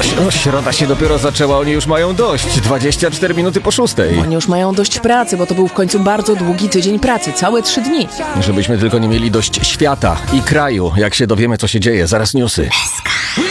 Środa się dopiero zaczęła, oni już mają dość. 24 minuty po 6. Oni już mają dość pracy, bo to był w końcu bardzo długi tydzień pracy, całe 3 dni. Żebyśmy tylko nie mieli dość świata i kraju, jak się dowiemy, co się dzieje. Zaraz newsy.